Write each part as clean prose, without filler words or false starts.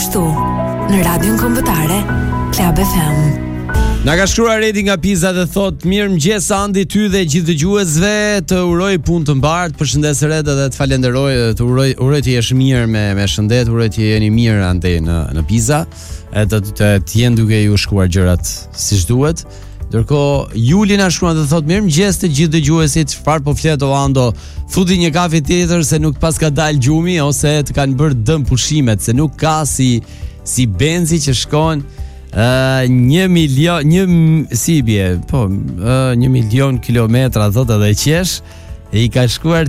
këtu në radion kombëtare Club FM. Na ka shkruar Redi nga Piza dhe thot: mirëmëngjes Andi, ty dhe gjithë dëgjuesve, të uroj punë të mbartë, përshëndes Red dhe të falenderoj, të uroj të jesh mirë me shëndet, uroj të jeni mirë ande në Piza, të jenë duke ju shkuar gjërat siç duhet. Ndërkohë Juli na shkruan dhe thot: mirëmëngjes të gjithë dëgjuesit, çfarë po flet o Ando? Futi një kafe tjetër se nuk pas ka dal gjumi ose të kanë bërë dëm pushimet, se nuk ka si benzi që shkon 1 milion kilometra, thot edhe qesh, e I ka shkuar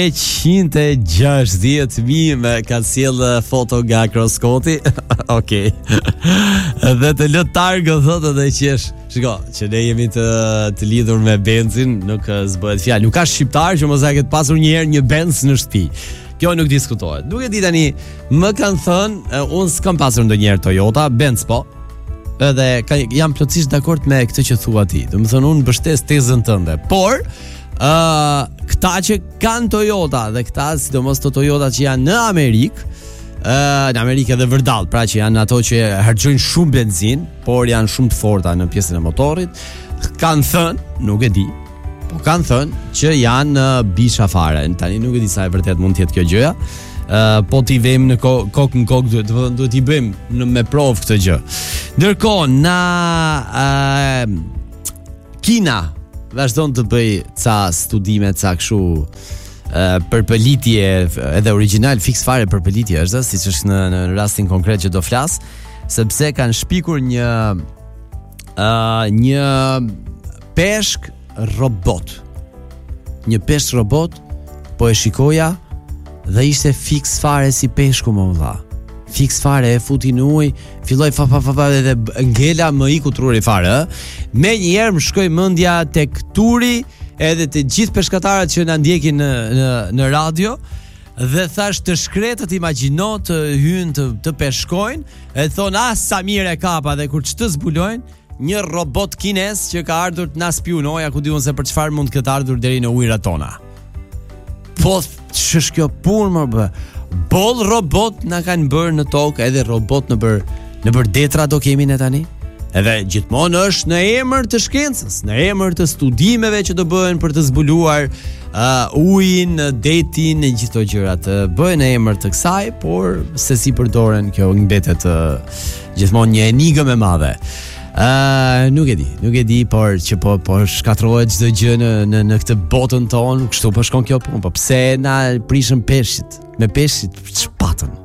360.000 me ka sjell foto nga Kroskoti. Okej. Dhe të lë targë, thot edhe qesh. Shiko, që ne jemi të lidhur me benzin, nuk s'bëhet fjalë. Nuk ka shqiptar që mos e ketë pasur një herë një benz në shtëpi. Kjo nuk diskutohet. Nuk e di tani, më kanë thënë, unë s'kam pasur ndonjëherë Toyota, benz po. Edhe jam plotësisht dakord me këtë që thua ti. Do të thonë unë mbështes tezën tënde. Por këta që kanë Toyota dhe këta sidomos të Toyota që janë në Amerikë, në Amerikë edhe vërdall, pra që janë ato që harxojnë shumë benzin, por janë shumë të forta në pjesën e motorit, kanë thënë, nuk e di, po kanë thënë që janë bisha fare. Tani nuk e di sa e vërtet mund të jetë kjo gjëja. Po t'i vejmë në kokë në kokë, duhet t'i bëjmë me provë këtë gjë. Ndërkohë na Kina vazhdon të bëj ca studime, ca kështu përpëlitje, edhe original fix fare përpëlitje është, siç është në rastin konkret që do flas, sepse kanë shpikur një peshk robot. Një peshk robot, po e shikoja dhe ishte fix fare si peshku më vlla. Fix fare, e futi në ujë, filloi fa edhe ngela më iku truri fare, Me njëherë më shkoi mendja tek turi edhe të gjithë peshkatarët që na ndjekin në radio dhe thash të shkretët imagjino të hyjnë të peshkojnë, e thon sa mirë e kapa, dhe kur ç'të zbulojnë një robot kinez që ka ardhur të na spionoja, ku diun se për çfarë mund të ketë ardhur deri në ujërat tona. Po ç'është kjo punë më bë? Boll robot na kanë bërë në tokë, edhe robot në bër detra do kemi ne tani. Edhe gjithmonë është në emër të shkencës, në emër të studimeve që do bëhen për të zbuluar ujin, detin e gjithë këto gjërat. Bëhen në emër të kësaj, por se si përdoren kjo mbetet gjithmonë një enigmë e madhe. Nuk e di, por që po shkatrohet çdo gjë në këtë botën tonë, kështu po shkon kjo punë. Po pse na prishën peshqit? Me peshqit ç'patën?